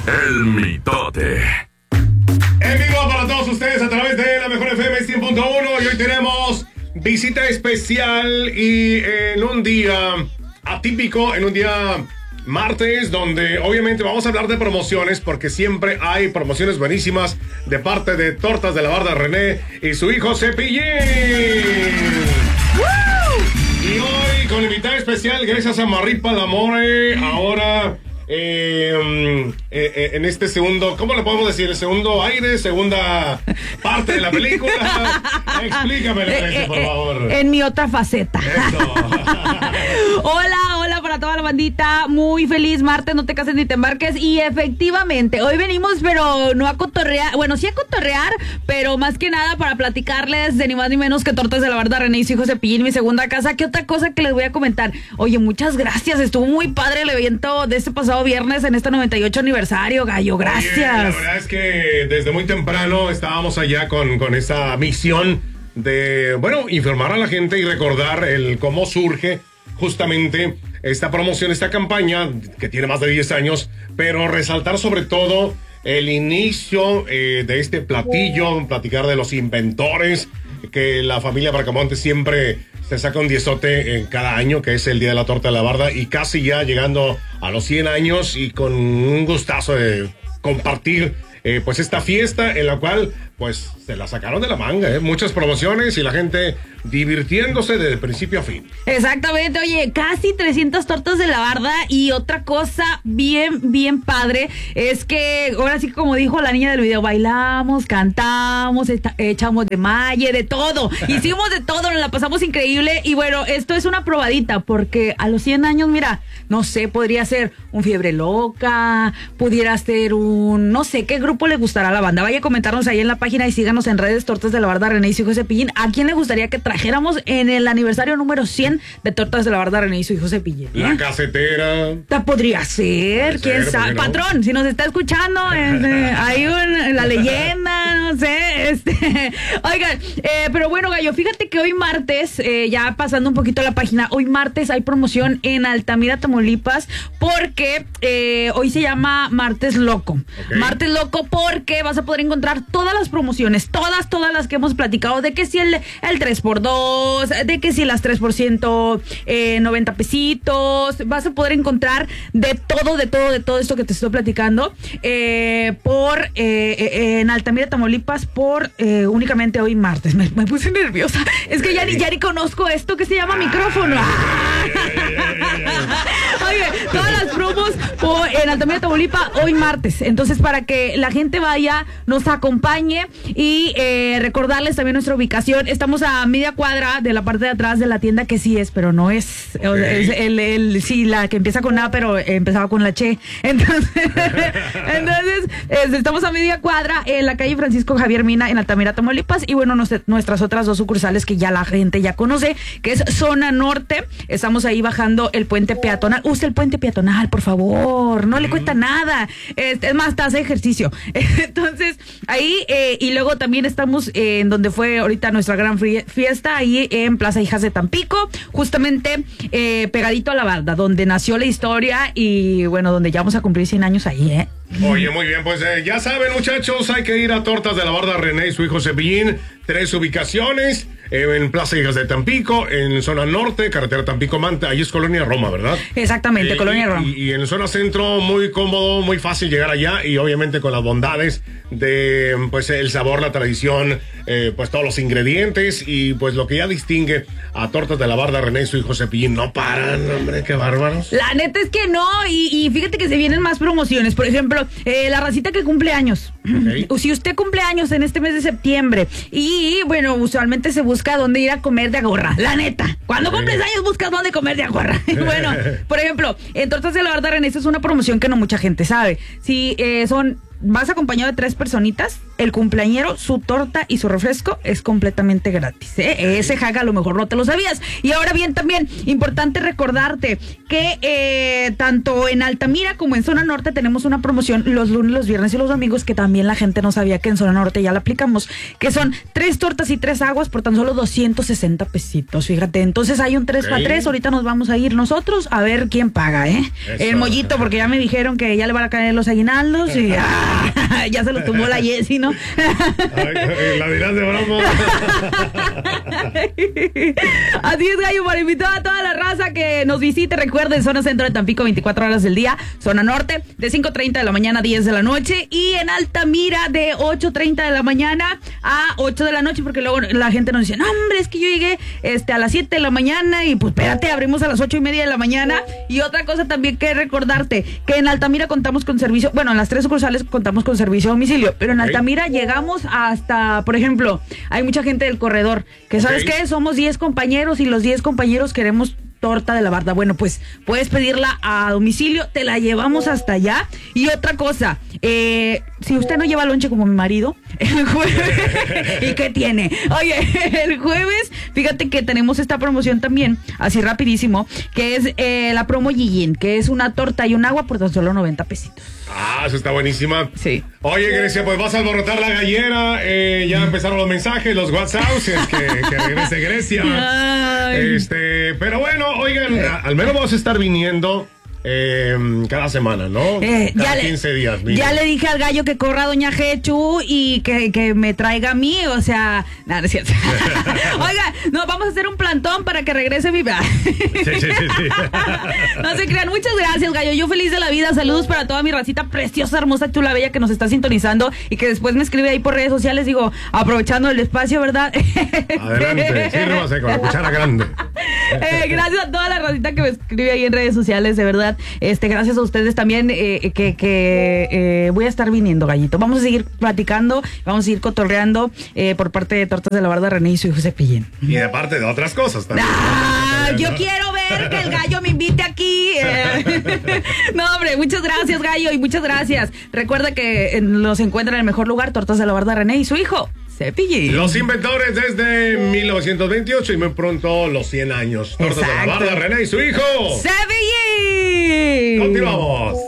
El Mitote. En vivo para todos ustedes a través de la Mejor FM 100.1 y hoy tenemos visita especial y en un día atípico, en un día martes, donde obviamente vamos a hablar de promociones porque siempre hay promociones buenísimas de parte de Tortas de la Barda René y su hijo Cepillín. Y hoy con invitada especial, gracias a Marripa Lamore, ahora en este segundo, ¿cómo le podemos decir? El segundo aire, segunda parte de la película. Explícame, por favor. En mi otra faceta. Eso. Hola para toda la bandita. Muy feliz martes, no te cases ni te embarques. Y efectivamente, hoy venimos, pero no a cotorrear. Bueno, sí a cotorrear, pero más que nada para platicarles de ni más ni menos que Tortas de la Barda René y su hijo Cepillín, mi segunda casa. ¿Qué otra cosa que les voy a comentar? Oye, muchas gracias. Estuvo muy padre el evento de este pasado viernes en este 98 aniversario, gallo. Gracias. Oye, la verdad es que desde muy temprano estábamos allá con esa misión de, bueno, informar a la gente y recordar cómo surge justamente esta promoción, esta campaña que tiene más de 10 años, pero resaltar sobre todo el inicio de este platillo, platicar de los inventores, que la familia Bracamonte siempre se saca un diezote en cada año, que es el Día de la Torta de la Barda, y casi ya llegando a los 100 años y con un gustazo de compartir pues esta fiesta en la cual pues se la sacaron de la manga, muchas promociones y la gente divirtiéndose desde principio a fin. Exactamente, oye, casi 300 tortas de la Barda. Y otra cosa bien padre es que ahora sí, como dijo la niña del video, bailamos, cantamos, echamos de malle, de todo, hicimos de todo, nos la pasamos increíble. Y bueno, esto es una probadita porque a los 100 años, mira, no sé, podría ser un Fiebre Loca, pudiera ser un, no sé, ¿qué grupo le gustará a la banda? Vaya a comentarnos ahí en la página y síganos en redes. Tortas de la Barda René y su hijo Cepillín. ¿A quién le gustaría que trajéramos en el aniversario número 100 de Tortas de la Barda René y su hijo Cepillín? La casetera. Podría ser, quién sabe. No? Patrón, si nos está escuchando, hay la leyenda, no sé. Oigan, pero bueno, gallo, fíjate que hoy martes, ya pasando un poquito la página, hoy martes hay promoción en Altamira, Tamaulipas, porque hoy se llama Martes Loco. Okay. Martes Loco porque vas a poder encontrar todas las promociones, todas las que hemos platicado, de que si el 3x2, de que si las 3%, 90 pesitos, vas a poder encontrar de todo esto que te estoy platicando, en Altamira, Tamaulipas, por únicamente hoy martes. Me puse nerviosa, es que ya ni conozco esto que se llama micrófono. Oye, todas las promos en Altamira, Tamaulipas, hoy martes. Entonces, para que la gente vaya, nos acompañe y recordarles también nuestra ubicación. Estamos a media cuadra de la parte de atrás de la tienda que sí es, pero no es. Okay. Sí, la que empieza con A, pero empezaba con la Che. Entonces, estamos a media cuadra en la calle Francisco Javier Mina, en Altamira, Tamaulipas. Y bueno, nuestras otras dos sucursales que ya la gente ya conoce, que es Zona Norte. Estamos ahí bajando el puente peatonal. Use el puente peatonal, por favor. No le cuesta nada. Es más, te hace ejercicio. Entonces, ahí, y luego también estamos en donde fue ahorita nuestra gran fiesta, ahí en Plaza Hijas de Tampico, justamente pegadito a la Barda, donde nació la historia y bueno, donde ya vamos a cumplir 100 años ahí, Oye, muy bien, pues ya saben, muchachos, hay que ir a Tortas de la Barda René y su hijo Cepillín. 3 ubicaciones, en Plaza Hijas de Tampico, en Zona Norte, carretera Tampico-Manta, ahí es Colonia Roma, ¿verdad? Exactamente, Colonia Roma. Y en Zona Centro, muy cómodo, muy fácil llegar allá y obviamente con las bondades de, pues, el sabor, la tradición, pues todos los ingredientes y pues lo que ya distingue a Tortas de la Barda René y su hijo Cepillín. No paran, hombre, qué bárbaros. La neta es que no, y fíjate que se vienen más promociones. Por ejemplo, la racita que cumple años. Okay. Si usted cumple años en este mes de septiembre y bueno, usualmente se busca dónde ir a comer de agorra, la neta. Cuando cumples años buscas dónde comer de agorra. Bueno, por ejemplo, en Tortas de la Barda René, esta es una promoción que no mucha gente sabe. Si vas acompañado de 3 personitas, el cumpleañero, su torta y su refresco es completamente gratis, ¿eh? Ese hack a lo mejor no te lo sabías. Y ahora bien, también, importante recordarte que tanto en Altamira como en Zona Norte tenemos una promoción los lunes, los viernes y los domingos, que también la gente no sabía que en Zona Norte ya la aplicamos, que son 3 tortas y 3 aguas por tan solo 260 pesitos, fíjate. Entonces hay un 3x3, ahorita nos vamos a ir nosotros a ver quién paga, ¿eh? Eso. El mollito, porque ya me dijeron que ya le van a caer los aguinaldos y ya se lo tumbó la Jessie, ¿no? Ay, la dirás de broma. Así es, gallo, para invitar a toda la raza que nos visite. Recuerden, zona centro de Tampico, 24 horas del día. Zona norte, de 5:30 de la mañana a 10 de la noche. Y en Altamira, de 8:30 de la mañana a 8 de la noche, porque luego la gente nos dice, no, hombre, es que yo llegué a las 7 de la mañana y pues espérate, abrimos a las 8:30 de la mañana. Y otra cosa también que recordarte, que en Altamira contamos con servicio, bueno, en las 3 sucursales contamos con servicio a domicilio, pero en Altamira llegamos hasta, por ejemplo, hay mucha gente del corredor, que ¿sabes qué? Somos 10 compañeros y los 10 compañeros queremos torta de la barda. Bueno, pues puedes pedirla a domicilio, te la llevamos hasta allá. Y otra cosa, si usted no lleva lonche como mi marido, el jueves, ¿y qué tiene? Oye, el jueves, fíjate que tenemos esta promoción también, así rapidísimo, que es la promo Yijin, que es una torta y un agua por tan solo 90 pesitos. Ah, eso está buenísima. Sí. Oye, Grecia, pues vas a alborotar la gallera. Ya empezaron los mensajes, los WhatsApps. Es que regrese Grecia. Pero bueno, oigan, al menos vamos a estar viniendo cada semana, ¿no? Cada 15 días. Mira. Ya le dije al gallo que corra a Doña Jechu y que me traiga a mí, o sea, nada, no es cierto. Oiga, no, vamos a hacer un plantón para que regrese mi... Sí. No se crean, muchas gracias, gallo, yo feliz de la vida. Saludos para toda mi racita preciosa, hermosa, chula, bella, que nos está sintonizando y que después me escribe ahí por redes sociales, digo, aprovechando el espacio, ¿verdad? Adelante, sírvase con la cuchara grande. Gracias a toda la racita que me escribe ahí en redes sociales, de verdad. Gracias a ustedes también, que voy a estar viniendo, gallito. Vamos a seguir platicando, vamos a seguir cotorreando por parte de Tortas de la Barda, René y su hijo Cepillín. Y de parte de otras cosas también. Yo quiero ver que el gallo me invite aquí. No, hombre, muchas gracias, gallo, y muchas gracias. Recuerda que nos encuentran en el mejor lugar, Tortas de la Barda, René y su hijo Cepillín. Los inventores desde 1928 y muy pronto los 100 años. Tortas de la Barda, René y su hijo Cepillín. Continuamos.